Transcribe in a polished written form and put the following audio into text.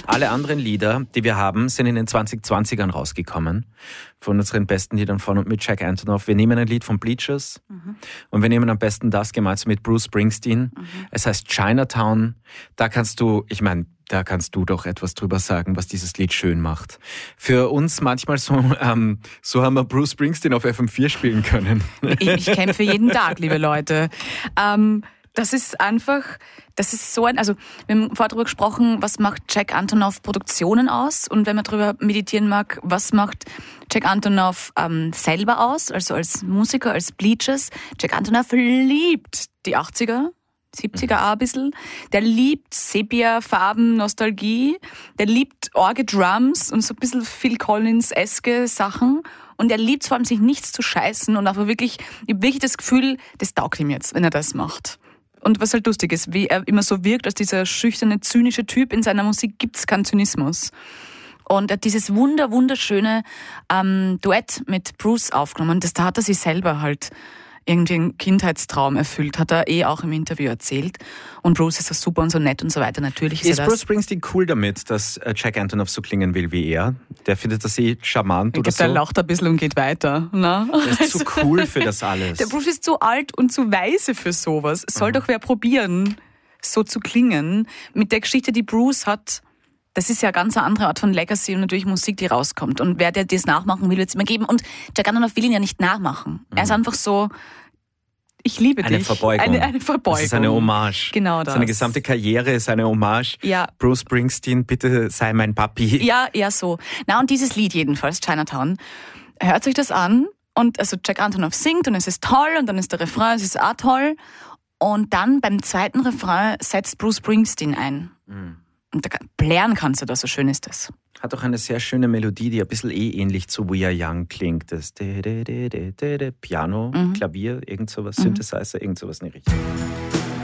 Alle anderen Lieder, die wir haben, sind in den 2020ern rausgekommen. Von unseren besten Liedern von und mit Jack Antonoff. Wir nehmen ein Lied von Bleachers und wir nehmen am besten das gemeinsam mit Bruce Springsteen. Es heißt Chinatown. Da kannst du doch etwas drüber sagen, was dieses Lied schön macht. Für uns manchmal so haben wir Bruce Springsteen auf FM4 spielen können. Ich kämpfe jeden Tag, liebe Leute. Das ist so also wir haben vorher darüber gesprochen, was macht Jack Antonoff Produktionen aus? Und wenn man darüber meditieren mag, was macht Jack Antonoff selber aus? Also als Musiker, als Bleachers. Jack Antonoff liebt die 80er. 70er auch ein bisschen. Der liebt Sepia-Farben, Nostalgie. Der liebt Orgel-Drums und so ein bisschen Phil Collins-eske Sachen. Und er liebt vor allem, sich nichts zu scheißen. Und aber wirklich, ich habe wirklich das Gefühl, das taugt ihm jetzt, wenn er das macht. Und was halt lustig ist, wie er immer so wirkt, als dieser schüchterne, zynische Typ, in seiner Musik gibt's keinen Zynismus. Und er hat dieses wunderschöne Duett mit Bruce aufgenommen. Da hat er sich selber halt irgendwie einen Kindheitstraum erfüllt, hat er auch im Interview erzählt. Und Bruce ist so super und so nett und so weiter. Natürlich ist er das. Bruce Springsteen cool damit, dass Jack Antonoff so klingen will wie er? Der findet das charmant oder so? Der lacht ein bisschen und geht weiter. Na? Der ist zu cool für das alles. Der Bruce ist zu alt und zu weise für sowas. Soll doch wer probieren, so zu klingen. Mit der Geschichte, die Bruce hat, das ist ja eine ganz andere Art von Legacy und natürlich Musik, die rauskommt. Und wer der das nachmachen will, wird es immer geben. Und Jack Antonoff will ihn ja nicht nachmachen. Er ist einfach so, ich liebe dich. Eine Verbeugung. Eine Verbeugung. Das ist eine Hommage. Genau das. Seine gesamte Karriere ist eine Hommage. Ja. Bruce Springsteen, bitte sei mein Papi. Ja, so. Na, und dieses Lied jedenfalls, Chinatown, hört euch das an. Und also Jack Antonoff singt und es ist toll. Und dann ist der Refrain, es ist auch toll. Und dann beim zweiten Refrain setzt Bruce Springsteen ein. Und blären kannst du da, so schön ist das. Hat auch eine sehr schöne Melodie, die ein bisschen ähnlich zu We Are Young klingt. Das Piano, Klavier, irgend sowas, Synthesizer, irgend sowas in die Richtung.